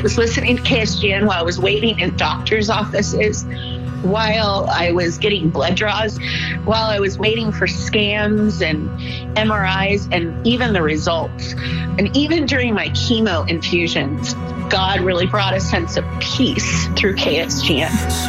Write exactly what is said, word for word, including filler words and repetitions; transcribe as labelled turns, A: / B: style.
A: was listening to K S G N while I was waiting in doctor's offices, while I was getting blood draws, while I was waiting for scans and M R Is and even the results. And even during my chemo infusions, God really brought a sense of peace through K S G N.